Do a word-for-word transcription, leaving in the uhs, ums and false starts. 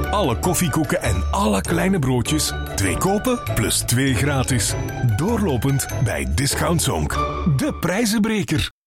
Alle koffiekoeken en alle kleine broodjes. Twee kopen plus twee gratis. Doorlopend bij Discount Zonk. De prijzenbreker.